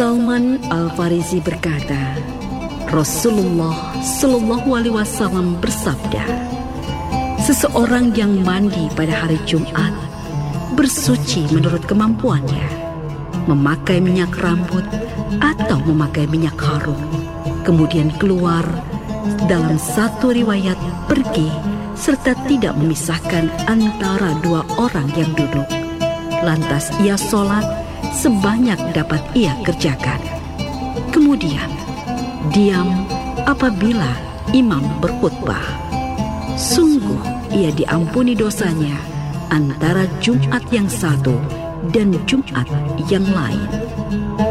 Salman Al-Farisi berkata, Rasulullah Shallallahu Alaihi Wasallam bersabda, seseorang yang mandi pada hari Jumat bersuci menurut kemampuannya, memakai minyak rambut atau memakai minyak harum, kemudian keluar, dalam satu riwayat pergi, serta tidak memisahkan antara dua orang yang duduk. Lantas ia sholat sebanyak dapat ia kerjakan. Kemudian diam apabila imam berkhutbah. Sungguh ia diampuni dosanya antara Jumat yang satu dan Jumat yang lain.